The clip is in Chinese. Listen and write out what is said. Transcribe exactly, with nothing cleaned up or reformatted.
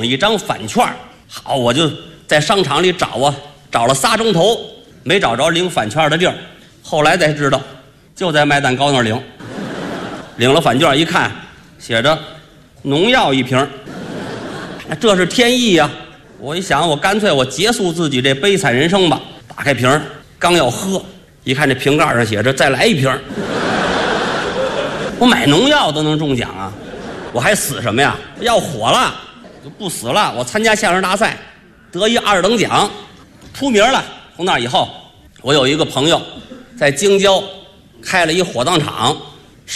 了一张返券。好，我就在商场里找啊，找了仨钟头，没找着领返券的地儿。后来才知道，就在卖蛋糕那儿领。领了返券一看，写着农药一瓶，这是天意呀！我一想，我干脆我结束自己这悲惨人生吧。打开瓶，刚要喝，一看这瓶盖上写着再来一瓶。我买农药都能中奖啊，我还死什么呀？要火了就不死了。我参加相声大赛，得一二等奖，出名了。从那以后，我有一个朋友在京郊开了一火葬场。